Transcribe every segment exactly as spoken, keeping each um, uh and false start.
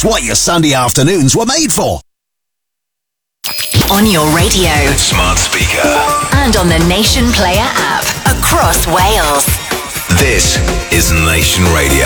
It's what your Sunday afternoons were made for. On your radio, smart speaker, and on the Nation Player app across Wales. This is Nation Radio.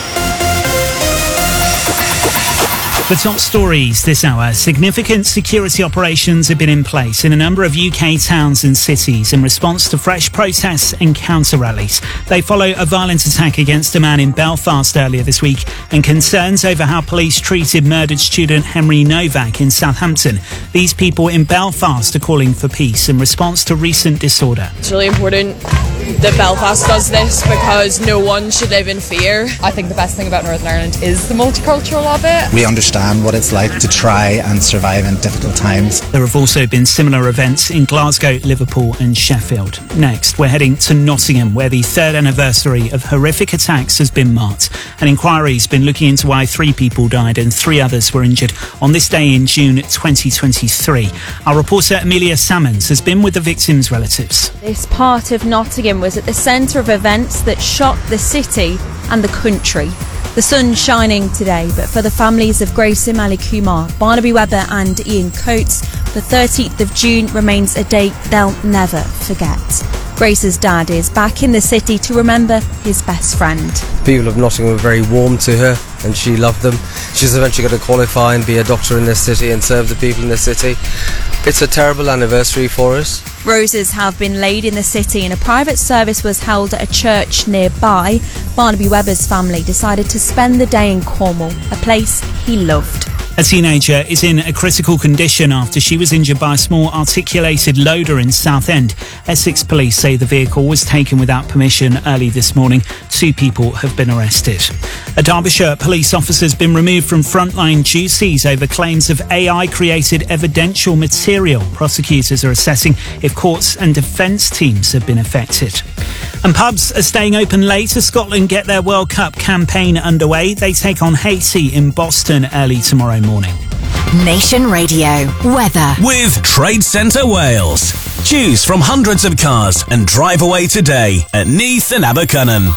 The top stories this hour. Significant security operations have been in place in a number of U K towns and cities in response to fresh protests and counter-rallies. They follow a violent attack against a man in Belfast earlier this week and concerns over how police treated murdered student Henry Novak in Southampton. These people in Belfast are calling for peace in response to recent disorder. It's really important that Belfast does this because no one should live in fear. I think the best thing about Northern Ireland is the multicultural of it. We understand what it's like to try and survive in difficult times. There have also been similar events in Glasgow, Liverpool and Sheffield. Next, we're heading to Nottingham, where the third anniversary of horrific attacks has been marked. An inquiry's been looking into why three people died and three others were injured on this day in June twenty twenty-three. Our reporter Amelia Salmons has been with the victims' relatives. This part of Nottingham was at the centre of events that shocked the city and the country. The sun's shining today, but for the families of Grayson Ali Kumar, Barnaby Webber and Ian Coates, the thirteenth of June remains a date they'll never forget. Grace's dad is back in the city to remember his best friend. People of Nottingham were very warm to her and she loved them. She's eventually going to qualify and be a doctor in this city and serve the people in this city. It's a terrible anniversary for us. Roses have been laid in the city and a private service was held at a church nearby. Barnaby Webber's family decided to spend the day in Cornwall, a place he loved. A teenager is in a critical condition after she was injured by a small articulated loader in Southend. Essex police say the vehicle was taken without permission early this morning. Two people have been arrested. A Derbyshire police officer has been removed from frontline duties over claims of A I-created evidential material. Prosecutors are assessing if courts and defence teams have been affected. And pubs are staying open late as Scotland get their World Cup campaign underway. They take on Haiti in Boston early tomorrow morning. Nation Radio weather with Trade Centre Wales. Choose from hundreds of cars and drive away today at Neath and Abercynon.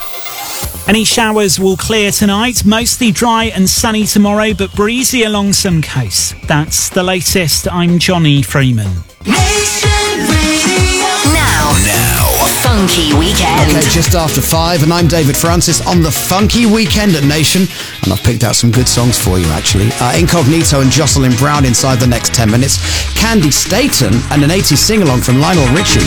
Any showers will clear tonight, mostly dry and sunny tomorrow, but breezy along some coasts. That's the latest. I'm Johnny Freeman. Nation Radio. Now. Now. Funky Weekend. Okay, just after five, and I'm David Francis on the Funky Weekend at Nation, and I've picked out some good songs for you, actually. Uh, Incognito and Jocelyn Brown inside the next ten minutes. Candy Staten and an eighties sing-along from Lionel Richie.